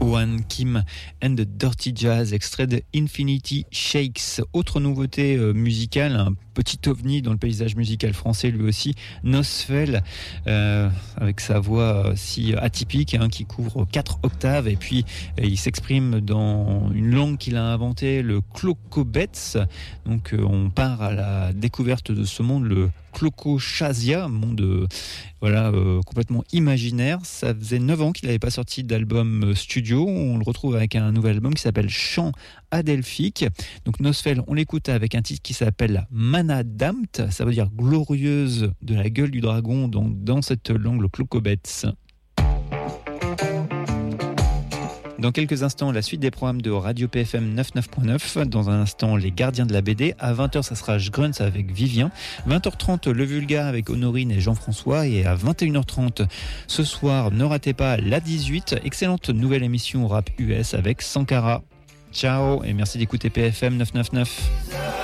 Owen Kim and the Dirty Jazz, extrait de Infinity Shakes. Autre nouveauté musicale, un petit ovni dans le paysage musical français lui aussi, Nosfell, avec sa voix si atypique, qui couvre 4 octaves, et puis il s'exprime dans une langue qu'il a inventée, le Clocobets. Donc on part à la découverte de ce monde, le Clocochasia, monde complètement imaginaire. Ça faisait 9 ans qu'il n'avait pas sorti d'album studio. On le retrouve avec un nouvel album qui s'appelle Chant Adelphique. Donc Nosfell, on l'écoute avec un titre qui s'appelle Manadamt, ça veut dire glorieuse de la gueule du dragon, donc dans cette langue, le Clocobets. Dans quelques instants, la suite des programmes de Radio PFM 99.9. Dans un instant, les gardiens de la BD. À 20h, ça sera Grunts avec Vivien. 20h30, le Vulga avec Honorine et Jean-François. Et à 21h30, ce soir, ne ratez pas la 18. Excellente nouvelle émission rap US avec Sankara. Ciao et merci d'écouter PFM 999.